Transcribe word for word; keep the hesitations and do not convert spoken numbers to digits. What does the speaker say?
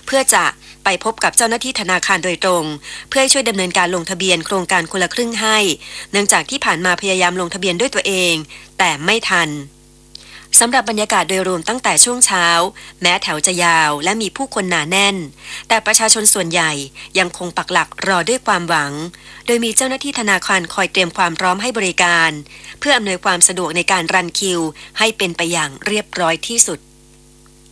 เพื่อจะไปพบกับเจ้าหน้าที่ธนาคารโดยตรงเพื่อให้ช่วยดำเนินการลงทะเบียนโครงการคนละครึ่งให้เนื่องจากที่ผ่านมาพยายามลงทะเบียนด้วยตัวเองแต่ไม่ทันสำหรับบรรยากาศโดยรวมตั้งแต่ช่วงเช้าแม้แถวจะยาวและมีผู้คนหนาแน่นแต่ประชาชนส่วนใหญ่ยังคงปักหลักรอด้วยความหวังโดยมีเจ้าหน้าที่ธนาคารคอยเตรียมความพร้อมให้บริการเพื่ออำนวยความสะดวกในการรันคิวให้เป็นไปอย่างเรียบร้อยที่สุด